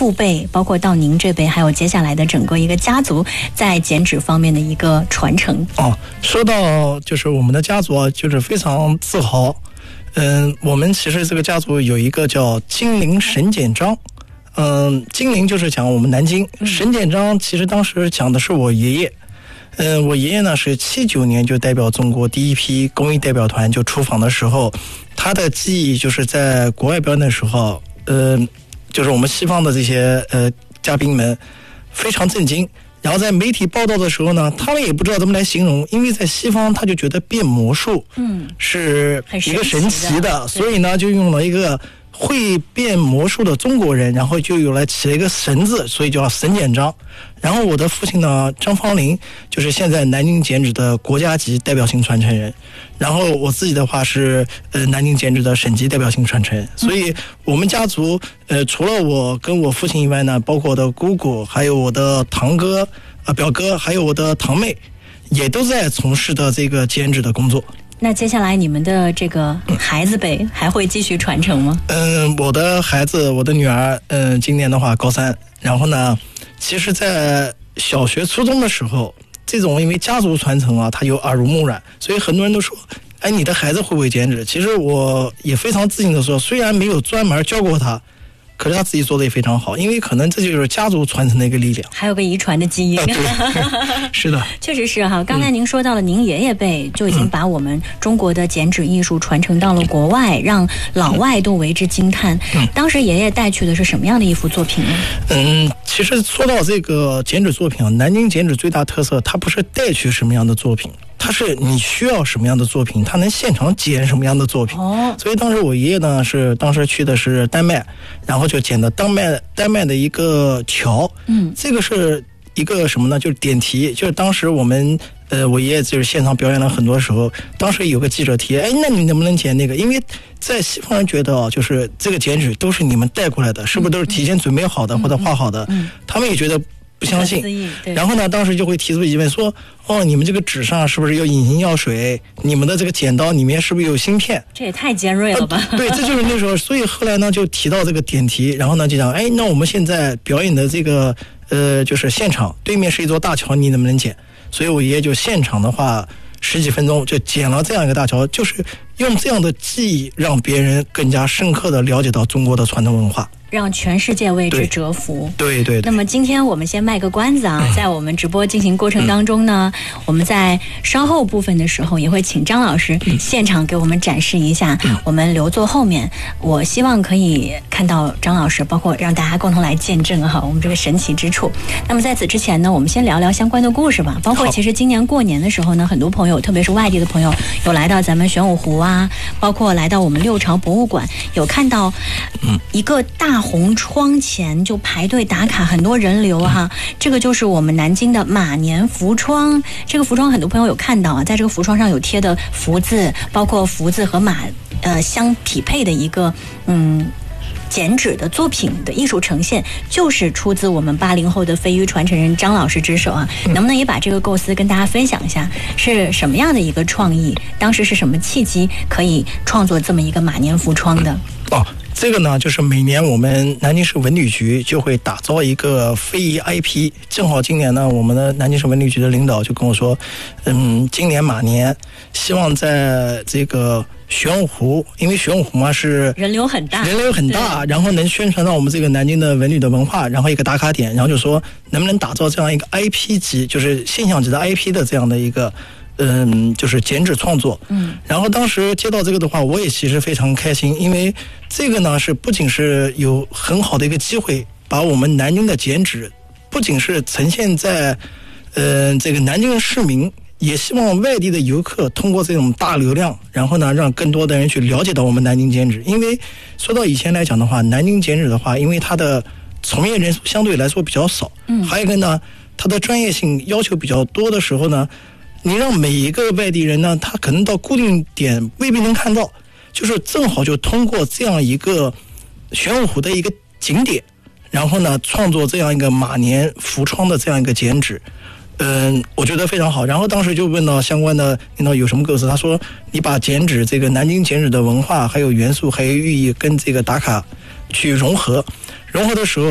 父辈，包括到您这辈，还有接下来的整个一个家族在减脂方面的一个传承？ 说到就是我们的家族就是非常自豪。我们其实这个家族有一个叫金陵沈简章。金陵就是讲我们南京，沈简章其实当时讲的是我爷爷。我爷爷呢是79年就代表中国第一批公益代表团就出访的时候，他的记忆就是在国外表演的时候，就是我们西方的这些嘉宾们非常震惊。然后在媒体报道的时候呢，他们也不知道怎么来形容，因为在西方他就觉得变魔术是一个神奇的，所以呢就用了一个会变魔术的中国人，然后就有了起了一个神字，所以叫沈简章。然后我的父亲呢张方林就是现在南京减脂的国家级代表性传承人，然后我自己的话是南京减脂的省级代表性传承人。所以我们家族除了我跟我父亲以外呢，包括我的姑姑，还有我的堂哥表哥，还有我的堂妹，也都在从事的这个减脂的工作。 那接下来你们的这个孩子辈还会继续传承吗？ 我的孩子，我的女儿，今年的话高3，然后呢，其实在小学初中的时候，这种因为家族传承啊，他有耳濡目染，所以很多人都说，哎，你的孩子会不会减脂？其实我也非常自信的说，虽然没有专门教过他，可是他自己做的也非常好，因为可能这就是家族传承的一个力量， 还有个遗传的基因。 是的， 确实是哈。刚才您说到了，您爷爷辈就已经把我们中国的减脂艺术传承到了国外，让老外都为之惊叹。当时爷爷带去的是什么样的一幅作品呢？ 其实说到这个减脂作品啊，南京减脂最大特色，它不是带去什么样的作品，它是你需要什么样的作品，它能现场剪什么样的作品。所以当时我爷爷呢是当时去的是丹麦，然后就剪的丹麦的一个桥。这个是一个什么呢？就是点题，就是当时我们我爷爷就是现场表演了很多时候，当时有个记者提，哎，那你能不能剪那个？因为在西方人觉得就是这个减脂都是你们带过来的，是不是都是提前准备好的或者画好的？他们也觉得不相信。然后呢，当时就会提出疑问说，你们这个纸上是不是有隐形药水？你们的这个剪刀里面是不是有芯片？ 这也太尖锐了吧？ 对，这就是那时候，所以后来呢就提到这个点题，然后呢就讲，哎，那我们现在表演的这个就是现场对面是一座大桥，你能不能剪？所以我爷爷就现场的话10几分钟就剪了这样一个大桥，就是用这样的技艺让别人更加深刻的了解到中国的传统文化， 让全世界为之折服。 对。 那么今天我们先卖个关子啊，在我们直播进行过程当中呢，我们在稍后部分的时候也会请张老师现场给我们展示一下。我们留作后面，我希望可以看到张老师，包括让大家共同来见证哈我们这个神奇之处。那么在此之前呢，我们先聊聊相关的故事吧。包括其实今年过年的时候呢，很多朋友，特别是外地的朋友，有来到咱们玄武湖啊，包括来到我们六朝博物馆，有看到一个大红窗前就排队打卡，很多人流哈。这个就是我们南京的马年福窗。这个福窗很多朋友有看到啊，在这个福窗上有贴的福字，包括福字和马相匹配的一个减脂的作品的艺术呈现，就是出自我们80后的飞鱼传承人张老师之手啊。能不能也把这个构思跟大家分享一下，是什么样的一个创意？当时是什么契机可以创作这么一个马年福窗的？ 这个呢，就是每年我们南京市文旅局就会打造一个非遗 IP。正好今年呢，我们的南京市文旅局的领导就跟我说，今年马年希望在这个玄武湖，因为玄武湖嘛是人流很大， 然后能宣传到我们这个南京的文旅的文化，然后一个打卡点，然后就说能不能打造这样一个 IP 级，就是现象级的 IP 的这样的一个就是减脂创作。然后当时接到这个的话，我也其实非常开心，因为这个呢是不仅是有很好的一个机会，把我们南京的减脂不仅是呈现在这个南京市民，也希望外地的游客通过这种大流量，然后呢让更多的人去了解到我们南京减脂。因为说到以前来讲的话，南京减脂的话，因为它的从业人数相对来说比较少，还有一个呢它的专业性要求比较多的时候呢，你让每一个外地人呢，他可能到固定点未必能看到，就是正好就通过这样一个玄武湖的一个景点，然后呢创作这样一个马年福窗的这样一个减脂，我觉得非常好。然后当时就问到相关的领导有什么构思，他说你把减脂这个南京减脂的文化还有元素还有寓意跟这个打卡去融合的时候，